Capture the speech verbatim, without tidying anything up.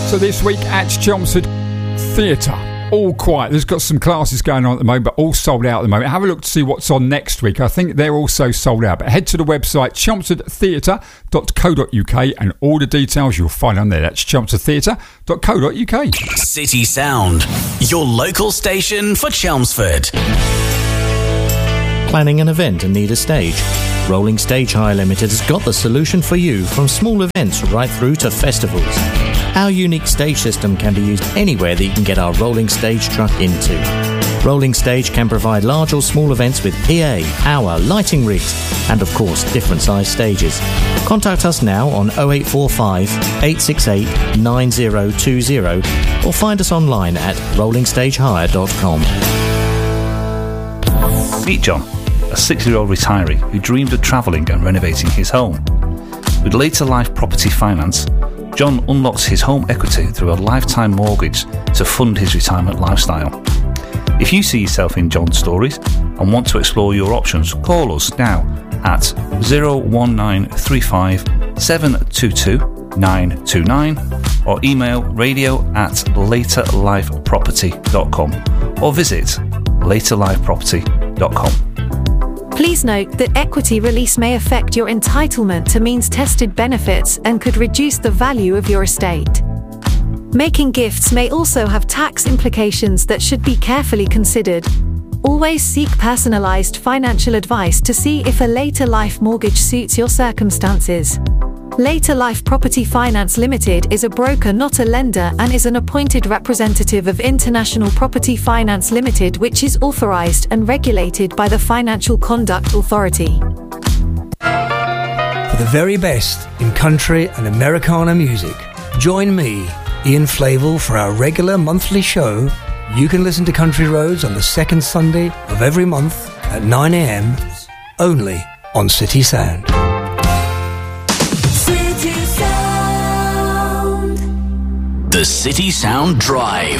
So this week at Chelmsford Theatre, all quiet. There's got some classes going on at the moment, but all sold out at the moment. Have a look to see what's on next week. I think they're also sold out. But head to the website chelmsford theatre dot co dot uk and all the details you'll find on there. That's chelmsford theatre dot co dot uk. City Sound, your local station for Chelmsford. Planning an event and need a stage? Rolling Stage Hire Limited has got the solution for you, from small events right through to festivals. Our unique stage system can be used anywhere that you can get our rolling stage truck into. Rolling Stage can provide large or small events with P A, power, lighting rigs, and of course different size stages. Contact us now on oh eight four five, eight six eight, nine oh two oh or find us online at rolling stage hire dot com. Meet John, a six-year-old retiree who dreamed of travelling and renovating his home. With Later Life Property Finance, John unlocks his home equity through a lifetime mortgage to fund his retirement lifestyle. If you see yourself in John's stories and want to explore your options, call us now at oh one nine three five, seven two two, nine two nine or email radio at later life property dot com or visit later life property dot com. Please note that equity release may affect your entitlement to means-tested benefits and could reduce the value of your estate. Making gifts may also have tax implications that should be carefully considered. Always seek personalised financial advice to see if a later life mortgage suits your circumstances. Later Life Property Finance Limited is a broker, not a lender, and is an appointed representative of International Property Finance Limited, which is authorised and regulated by the Financial Conduct Authority. For the very best in country and Americana music, join me, Ian Flavel, for our regular monthly show. You can listen to Country Roads on the second Sunday of every month at nine a.m. only on City Sound. The City Sound Drive